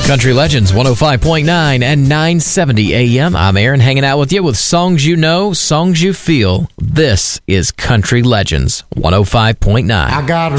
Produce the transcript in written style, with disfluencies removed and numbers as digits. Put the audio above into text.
Country Legends 105.9 and 970 AM. I'm Aaron, hanging out with you with songs you know, songs you feel. This is Country Legends 105.9. I got